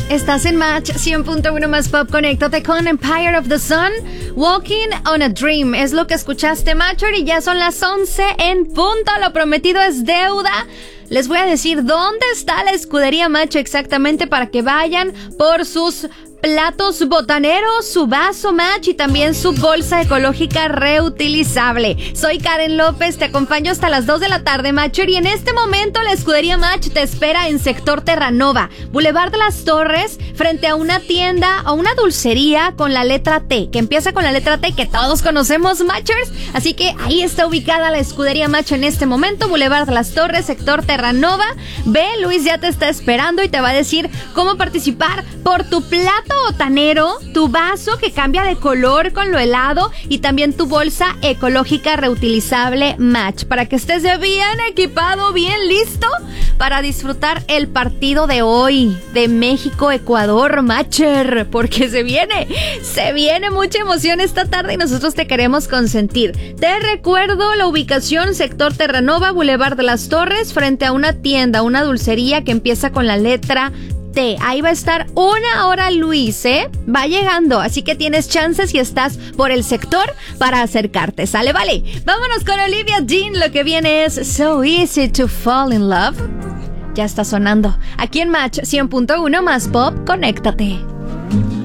Estás en Match 100.1 más pop. Conéctate con Empire of the Sun. Walking on a Dream es lo que escuchaste, Matcher, y ya son las 11 en punto. Lo prometido es deuda. Les voy a decir dónde está la escudería Match exactamente para que vayan por sus platos botaneros, su vaso Match y también su bolsa ecológica reutilizable. Soy Karen López, te acompaño hasta las 2 de la tarde, Matcher, y en este momento la escudería Match te espera en sector Terranova, Boulevard de las Torres, frente a una tienda o una dulcería con la letra T, que empieza con la letra T que todos conocemos, Matchers. Así que ahí está ubicada la escudería Match en este momento, Boulevard de las Torres, sector Terranova. Ve, Luis ya te está esperando y te va a decir cómo participar por tu plato botanero, tu vaso que cambia de color con lo helado y también tu bolsa ecológica reutilizable Match, para que estés bien equipado, bien listo para disfrutar el partido de hoy de México-Ecuador, Matcher, porque se viene mucha emoción esta tarde y nosotros te queremos consentir. Te recuerdo la ubicación: sector Terranova, Boulevard de las Torres, frente a una tienda, una dulcería que empieza con la letra T. Ahí va a estar una hora Luis, va llegando, así que tienes chances si estás por el sector para acercarte, ¿sale? Vale, vámonos con Olivia Dean. Lo que viene es So Easy to Fall in Love. Ya está sonando aquí en Match 100.1 más pop. Conéctate.